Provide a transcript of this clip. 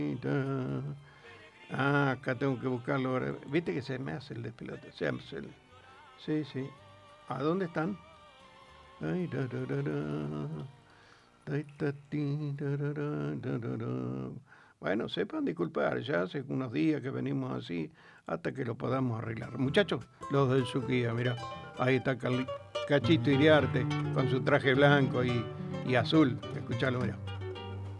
Ah, acá tengo que buscarlo ahora. Viste que se me hace el despelote. Sí, sí. ¿A dónde están? Ay, Ay, bueno, sepan disculpar, ya hace unos días que venimos así, hasta que lo podamos arreglar. Muchachos, los del Suquía, mira, ahí está Cachito Iriarte con su traje blanco y azul. Escuchalo, mira.